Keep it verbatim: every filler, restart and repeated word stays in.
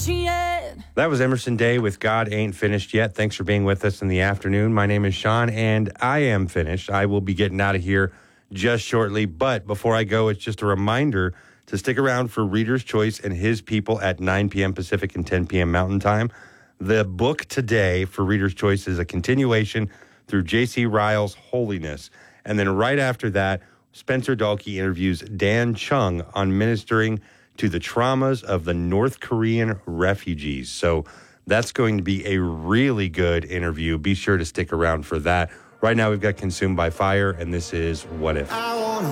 finished yet. That was Emerson Day with God Ain't Finished Yet. Thanks for being with us in the afternoon. My name is Sean, and I am finished. I will be getting out of here just shortly. But before I go, it's just a reminder to stick around for Reader's Choice and His People at nine p.m. Pacific and ten p.m. Mountain Time. The book today for Reader's Choice is a continuation through J C Ryle's Holiness. And then right after that, Spencer Dahlke interviews Dan Chung on ministering to the traumas of the North Korean refugees. So that's going to be a really good interview. Be sure to stick around for that. Right now, we've got Consumed by Fire, and this is What If.